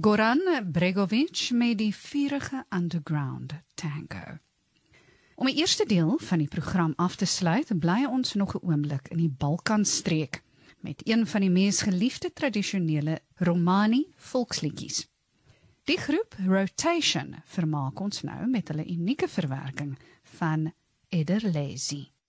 Goran Bregovic met die vurige Underground Tango. Om die eerste deel van die program af te sluit, bly ons nog 'n oomblik in die Balkanstreek met een van die mees geliefde tradisionele Romani volksliedjies. Die groep Rotation vermaak ons nou met hulle unieke verwerking van Ederlezi.